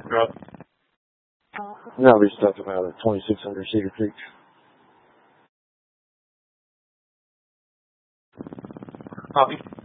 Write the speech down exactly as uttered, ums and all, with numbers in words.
Rob. No, we just talked about a twenty-six hundred Cedar Creek. Copy.